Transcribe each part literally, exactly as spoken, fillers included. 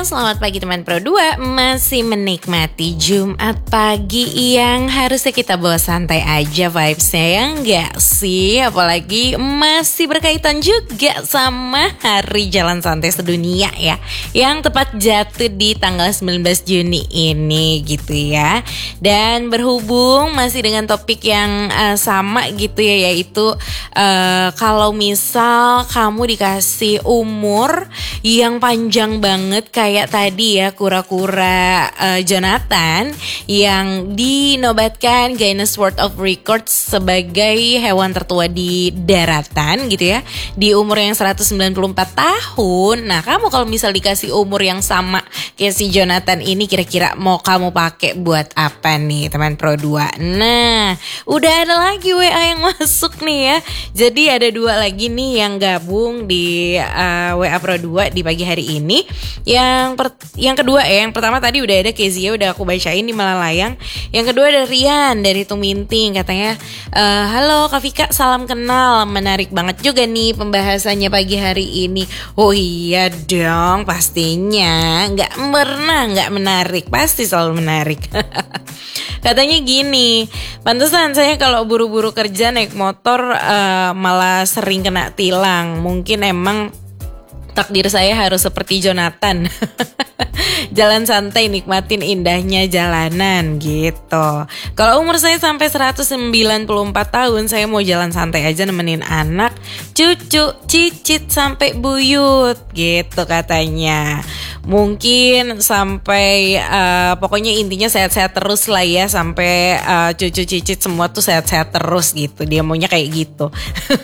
Halo, selamat pagi teman Pro dua. Masih menikmati Jumat pagi yang harusnya kita bawa santai aja vibes-nya, ya enggak sih? Apalagi masih berkaitan juga sama Hari Jalan Santai Sedunia ya, yang tepat jatuh di tanggal sembilan belas Juni ini gitu ya. Dan berhubung masih dengan topik yang uh, sama gitu ya, yaitu uh, kalau misal kamu dikasih umur yang panjang banget kayak tadi ya, kura-kura uh, Jonathan yang dinobatkan Guinness World of Records sebagai hewan tertua di daratan gitu ya, di umur yang seratus sembilan puluh empat tahun. Nah, kamu kalau misal dikasih umur yang sama kayak si Jonathan ini, kira-kira mau kamu pakai buat apa nih teman Pro dua? Nah, udah ada lagi W A yang masuk nih ya. Jadi ada dua lagi nih yang gabung di uh, W A Pro dua di pagi hari ini. Yang per, yang kedua ya, yang pertama tadi udah ada Kezia, udah aku bacain di Malalayang. Yang kedua ada Rian dari Tuminting, katanya e, halo Kak Vika, salam kenal. Menarik banget juga nih pembahasannya pagi hari ini. Oh iya dong, pastinya nggak pernah nggak menarik, pasti selalu menarik. Katanya gini, pantesan saya kalau buru-buru kerja naik motor uh, malah sering kena tilang. Mungkin emang takdir saya harus seperti Jonathan. Jalan santai, nikmatin indahnya jalanan gitu. Kalau umur saya sampai seratus sembilan puluh empat tahun, saya mau jalan santai aja nemenin anak, cucu, cicit sampai buyut gitu katanya. Mungkin sampai uh, pokoknya intinya sehat-sehat terus lah ya, sampai uh, cucu cicit semua tuh sehat-sehat terus gitu. Dia maunya kayak gitu.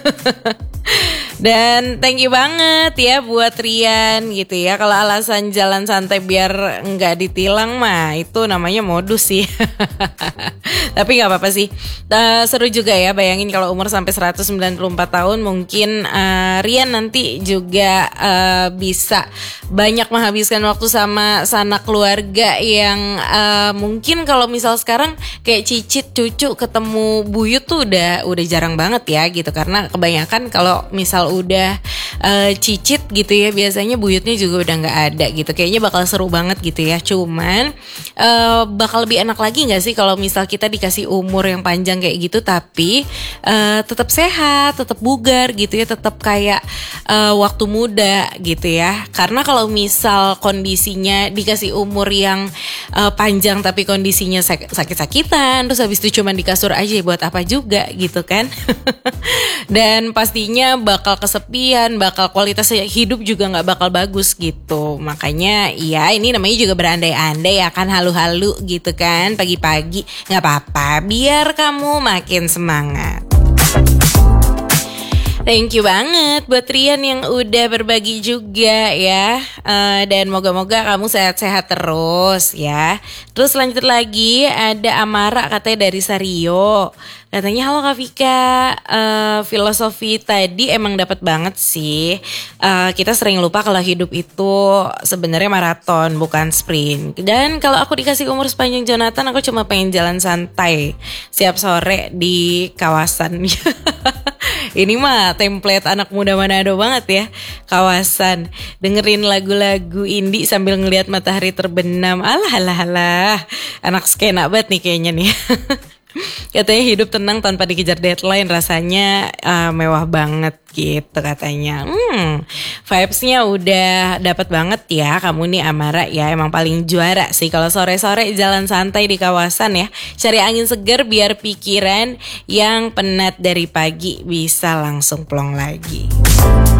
Dan thank you banget ya buat Rian gitu ya. Kalau alasan jalan santai biar nggak ditilang mah itu namanya modus sih. Tapi nggak apa-apa sih. Uh, seru juga ya, bayangin kalau umur sampai seratus sembilan puluh empat tahun mungkin uh, Rian nanti juga uh, bisa banyak menghabiskan waktu sama sanak keluarga yang uh, mungkin kalau misal sekarang kayak cicit, cucu ketemu buyut tuh udah udah jarang banget ya gitu, karena kebanyakan kalau misal udah uh, cicit gitu ya, biasanya buyutnya juga udah nggak ada gitu. Kayaknya bakal seru banget gitu ya. Cuman uh, bakal lebih enak lagi nggak sih kalau misal kita dikasih umur yang panjang kayak gitu, tapi uh, tetap sehat, tetap bugar gitu ya, tetap kayak uh, waktu muda gitu ya. Karena kalau misal kondisinya dikasih umur yang uh, panjang tapi kondisinya sak- sakit-sakitan, terus habis itu cuma di kasur aja, buat apa juga gitu kan. Dan pastinya bakal kesepian, bakal kualitas hidup juga gak bakal bagus gitu. Makanya ya ini namanya juga berandai-andai ya kan, halu-halu gitu kan pagi-pagi. Gak apa-apa, biar kamu makin semangat. Thank you banget buat Rian yang udah berbagi juga ya, uh, dan moga-moga kamu sehat-sehat terus ya. Terus lanjut lagi ada Amara katanya dari Sario. Katanya halo Kak Vika, uh, filosofi tadi emang dapat banget sih. Uh, kita sering lupa kalau hidup itu sebenarnya maraton bukan sprint. Dan kalau aku dikasih umur sepanjang Jonathan, aku cuma pengen jalan santai siap sore di kawasan. Ini mah template anak muda Manado banget ya. Kawasan, dengerin lagu-lagu indie sambil ngelihat matahari terbenam. Alah alah alah, anak skena banget nih kayaknya nih. Katanya hidup tenang tanpa dikejar deadline, rasanya uh, mewah banget gitu katanya. Hmm, vibes-nya udah dapat banget ya kamu nih Amara ya. Emang paling juara sih kalau sore-sore jalan santai di kawasan ya. Cari angin segar biar pikiran yang penat dari pagi bisa langsung plong lagi.